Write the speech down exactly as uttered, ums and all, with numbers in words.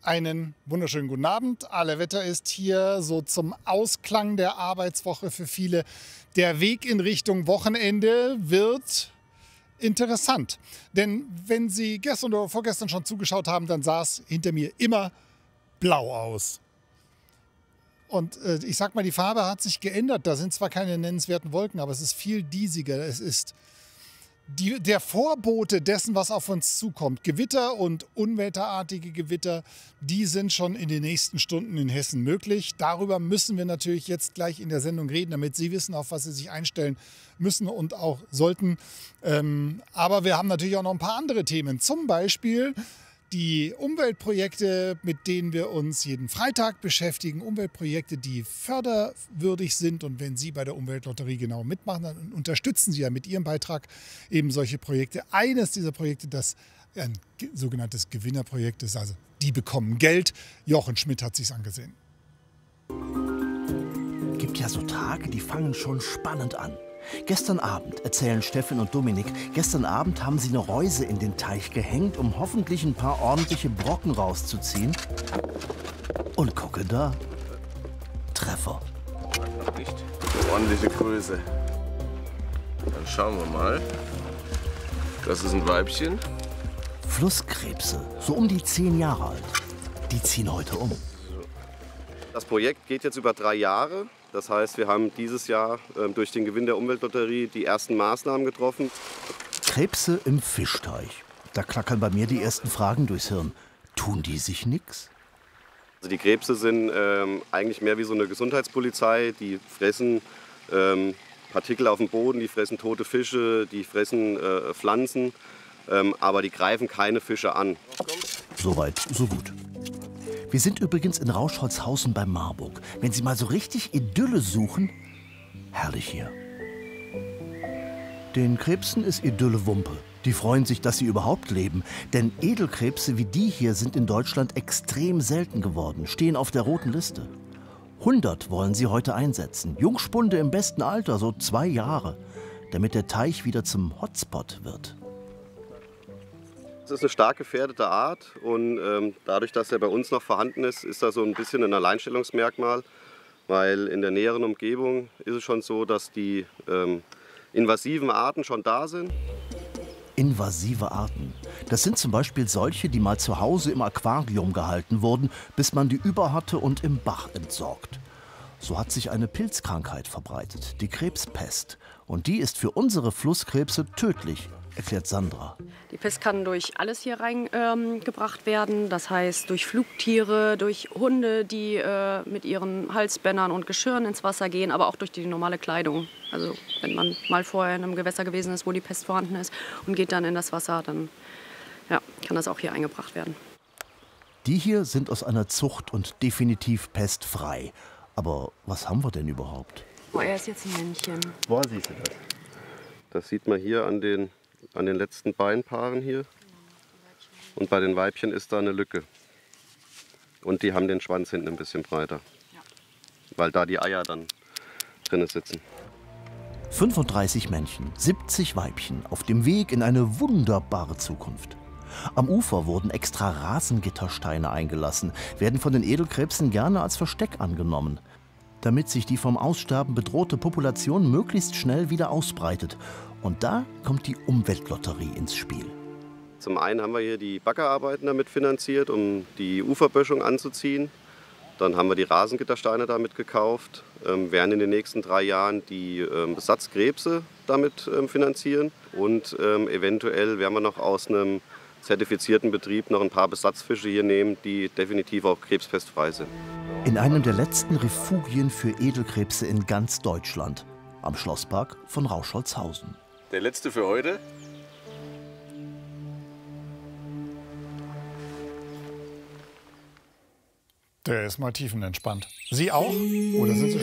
Einen wunderschönen guten Abend. Alle Wetter ist hier so zum Ausklang der Arbeitswoche für viele. Der Weg in Richtung Wochenende wird interessant. Denn wenn Sie gestern oder vorgestern schon zugeschaut haben, dann sah es hinter mir immer blau aus. Und äh, ich sag mal, die Farbe hat sich geändert. Da sind zwar keine nennenswerten Wolken, aber es ist viel diesiger. Es ist die, der Vorbote dessen, was auf uns zukommt. Gewitter und unwetterartige Gewitter, die sind schon in den nächsten Stunden in Hessen möglich. Darüber müssen wir natürlich jetzt gleich in der Sendung reden, damit Sie wissen, auf was Sie sich einstellen müssen und auch sollten. Ähm, aber wir haben natürlich auch noch ein paar andere Themen. Zum Beispiel die Umweltprojekte, mit denen wir uns jeden Freitag beschäftigen. Umweltprojekte, die förderwürdig sind. Und wenn Sie bei der Umweltlotterie genau mitmachen, dann unterstützen Sie ja mit Ihrem Beitrag eben solche Projekte. Eines dieser Projekte, das ein sogenanntes Gewinnerprojekt ist, also die bekommen Geld. Jochen Schmidt hat sich's angesehen. Gibt ja so Tage, die fangen schon spannend an. Gestern Abend, erzählen Steffen und Dominik, gestern Abend haben sie eine Reuse in den Teich gehängt, um hoffentlich ein paar ordentliche Brocken rauszuziehen. Und gucke da, Treffer. Nicht ordentliche Größe. Dann schauen wir mal. Das ist ein Weibchen. Flusskrebse, so um die zehn Jahre alt. Die ziehen heute um. Das Projekt geht jetzt über drei Jahre. Das heißt, wir haben dieses Jahr äh, durch den Gewinn der Umweltlotterie die ersten Maßnahmen getroffen. Krebse im Fischteich. Da klackern bei mir die ersten Fragen durchs Hirn. Tun die sich nix? Also die Krebse sind ähm, eigentlich mehr wie so eine Gesundheitspolizei. Die fressen ähm, Partikel auf dem Boden, die fressen tote Fische, die fressen äh, Pflanzen. Ähm, aber die greifen keine Fische an. Soweit, so gut. Wir sind übrigens in Rauschholzhausen bei Marburg. Wenn Sie mal so richtig Idylle suchen, herrlich hier. Den Krebsen ist Idylle Wumpe. Die freuen sich, dass sie überhaupt leben. Denn Edelkrebse wie die hier sind in Deutschland extrem selten geworden, stehen auf der roten Liste. hundert wollen sie heute einsetzen. Jungspunde im besten Alter, so zwei Jahre, damit der Teich wieder zum Hotspot wird. Es ist eine stark gefährdete Art und ähm, dadurch, dass er bei uns noch vorhanden ist, ist er so ein bisschen ein Alleinstellungsmerkmal, weil in der näheren Umgebung ist es schon so, dass die ähm, invasiven Arten schon da sind. Invasive Arten. Das sind zum Beispiel solche, die mal zu Hause im Aquarium gehalten wurden, bis man die über hatte und im Bach entsorgt. So hat sich eine Pilzkrankheit verbreitet, die Krebspest. Und die ist für unsere Flusskrebse tödlich, erklärt Sandra. Die Pest kann durch alles hier reingebracht ähm, werden. Das heißt durch Flugtiere, durch Hunde, die äh, mit ihren Halsbändern und Geschirren ins Wasser gehen, aber auch durch die normale Kleidung. Also wenn man mal vorher in einem Gewässer gewesen ist, wo die Pest vorhanden ist und geht dann in das Wasser, dann ja, kann das auch hier eingebracht werden. Die hier sind aus einer Zucht und definitiv pestfrei. Aber was haben wir denn überhaupt? Oh, er ist jetzt ein Männchen. Woher siehst du das? Das sieht man hier an den, an den letzten Beinpaaren hier. Und bei den Weibchen ist da eine Lücke. Und die haben den Schwanz hinten ein bisschen breiter. Ja. Weil da die Eier dann drin sitzen. fünfunddreißig Männchen, siebzig Weibchen auf dem Weg in eine wunderbare Zukunft. Am Ufer wurden extra Rasengittersteine eingelassen, werden von den Edelkrebsen gerne als Versteck angenommen, damit sich die vom Aussterben bedrohte Population möglichst schnell wieder ausbreitet. Und da kommt die Umweltlotterie ins Spiel. Zum einen haben wir hier die Baggerarbeiten damit finanziert, um die Uferböschung anzuziehen. Dann haben wir die Rasengittersteine damit gekauft, ähm, werden in den nächsten drei Jahren die ähm, Besatzkrebse damit ähm, finanzieren. Und ähm, eventuell werden wir noch aus einem zertifizierten Betrieb noch ein paar Besatzfische hier nehmen, die definitiv auch krebspestfrei sind. In einem der letzten Refugien für Edelkrebse in ganz Deutschland, am Schlosspark von Rauschholzhausen. Der letzte für heute. Der ist mal tiefenentspannt. Sie auch? Oder sind Sie